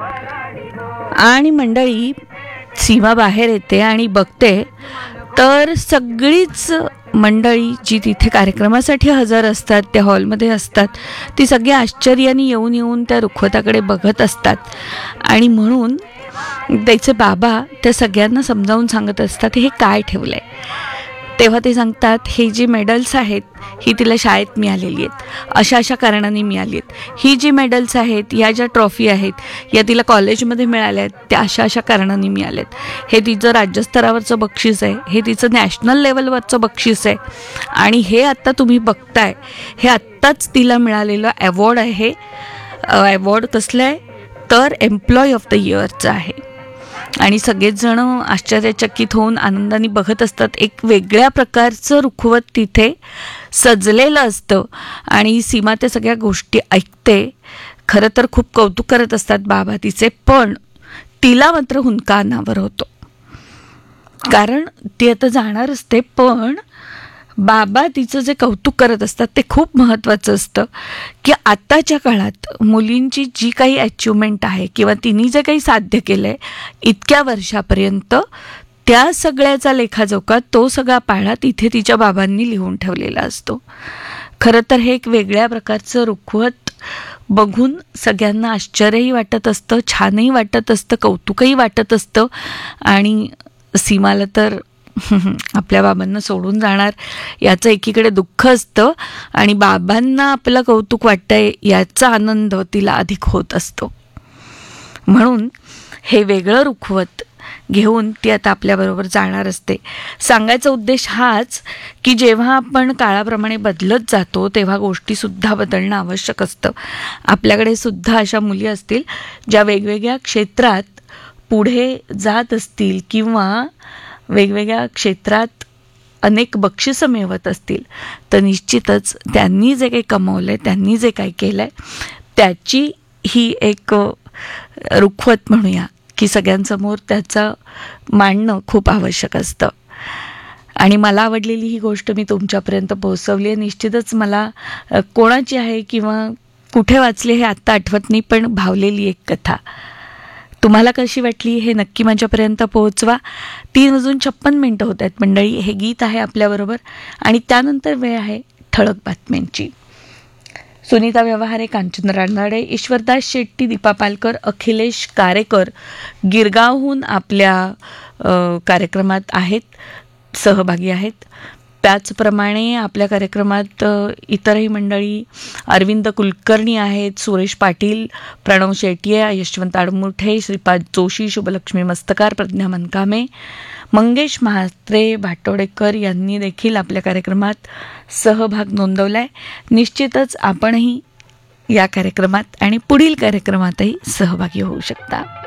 आणि मंडळी सीमा बाहेर येते आणि बघते तर सगळीच मंडळी जी तिथे कार्यक्रमासाठी हजर असतात, त्या हॉलमध्ये असतात, ती सगळी आश्चर्याने येऊन येऊन त्या रुखवताकडे बघत असतात. आणि म्हणून त्याचे बाबा त्या सगळ्यांना समजावून सांगत असतात हे काय ठेवलं आहे. तेव्हा ते सांगतात हे जी मेडल्स आहेत ही तिला शाळेत मिळालेली आहेत, अशा अशा कारणाने मिळाली आहेत. ही जी मेडल्स आहेत, या ज्या ट्रॉफी आहेत, या तिला कॉलेजमध्ये मिळाल्या आहेत, त्या अशा अशा कारणाने मिळाल्या आहेत. हे तिचं राज्यस्तरावरचं बक्षीस आहे, हे तिचं नॅशनल लेवलवरचं बक्षीस आहे. आणि हे आत्ता तुम्ही बघताय हे आत्ताच तिला मिळालेलं अवॉर्ड आहे. अवॉर्ड कसलं आहे तर एम्प्लॉय ऑफ द इयरचं आहे. आणि सगळेच जण आश्चर्यचकित होऊन आनंदाने बघत असतात. एक वेगळ्या प्रकारचं रुखवत तिथे सजलेलं असतं आणि सीमा त्या सगळ्या गोष्टी ऐकते. खरं तर खूप कौतुक करत असतात बाबा तिचे, पण तिला मात्र हुंदका अनावर होतो. कारण ती आता जाणार असते, पण बाबा तिचं जे कौतुक करत असतात ते खूप महत्त्वाचं असतं की आत्ताच्या काळात मुलींची जी काही अचिव्हमेंट आहे किंवा तिने जे काही साध्य केलं आहे इतक्या वर्षापर्यंत, त्या सगळ्याचा लेखाजोखा, तो सगळा पाढा तिथे तिच्या बाबांनी लिहून ठेवलेला असतो. खरं तर हे एक वेगळ्या प्रकारचं रुखवत बघून सगळ्यांना आश्चर्यही वाटत असतं, छानही वाटत असतं, कौतुकही वाटत असतं. आणि सीमाला तर आपल्या बाबांना सोडून जाणार याचं एकीकडे दुःख असतं आणि बाबांना आपलं कौतुक वाटतंय याचा आनंद तिला अधिक होत असतो. म्हणून हे वेगळं रुखवत घेऊन ती आता आपल्याबरोबर जाणार असते. सांगायचा उद्देश हाच की जेव्हा आपण काळाप्रमाणे बदलत जातो तेव्हा गोष्टीसुद्धा बदलणं आवश्यक असतं. आपल्याकडे सुद्धा अशा मुली असतील ज्या वेगवेगळ्या क्षेत्रात पुढे जात असतील किंवा वेगवेगळ्या क्षेत्रात अनेक बक्षिसं मिळवत असतील, तर निश्चितच त्यांनी जे काही कमवलं आहे, त्यांनी जे काही केलं आहे त्याची ही एक रुखवत म्हणूया की सगळ्यांसमोर त्याचं मांडणं खूप आवश्यक असतं. आणि मला आवडलेली ही गोष्ट मी तुमच्यापर्यंत पोहोचवली आहे. निश्चितच मला कोणाची आहे किंवा कुठे वाचली हे आत्ता आठवत नाही, पण भावलेली एक कथा. तुम्हाला कशी वाटली हे नक्की माझ्यापर्यंत पोहोचवा. 3:56 होत आहेत मंडळी. हे गीत आहे आपल्याबरोबर आणि त्यानंतर वेळ आहे ठळक बातम्यांची. सुनीता व्यवहारे, कांचन रानडे, ईश्वरदास शेट्टी, दीपा पालकर, अखिलेश कारेकर गिरगावहून आपल्या कार्यक्रमात आहेत, सहभागी आहेत. त्याचप्रमाणे आपल्या कार्यक्रमात इतरही मंडळी अरविंद कुलकर्णी आहेत, सुरेश पाटील, प्रणव शेट्ये, यशवंत आडमुठे, श्रीपाद जोशी, शुभलक्ष्मी मस्तकार, प्रज्ञा मनकामे, मंगेश म्हात्रे, भाटोडेकर यांनी देखील आपल्या कार्यक्रमात सहभाग नोंदवलाय. निश्चितच आपणही या कार्यक्रमात आणि पुढील कार्यक्रमातही सहभागी होऊ शकता.